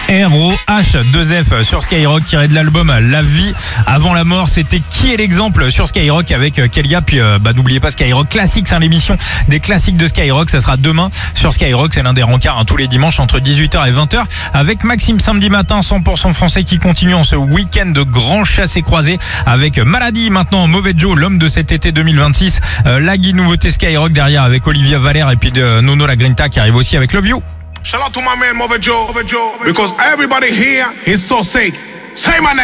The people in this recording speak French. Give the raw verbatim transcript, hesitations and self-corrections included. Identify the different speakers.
Speaker 1: R O H deux F sur Skyrock, tiré de l'album La vie avant la mort. C'était Qui est l'exemple sur Skyrock avec Kelia. Puis euh, bah, n'oubliez pas Skyrock Classics, hein, l'émission des classiques de Skyrock. Ça sera demain sur Skyrock. C'est l'un des rencarts, hein, tous les dimanches entre dix-huit heures et vingt heures avec Maxime samedi matin. Cent pour cent français qui continue en ce week-end de grand chassé croisé avec Maladie. Maintenant Mauvais Joe, l'homme de cet été deux mille vingt-six. Euh, la guide nouveauté Skyrock derrière avec Olivia Valère et puis de Nono La Grinta qui arrive aussi avec Love You.
Speaker 2: Shout out to my man Mauvais Joe, because everybody here is so sick. Say my name.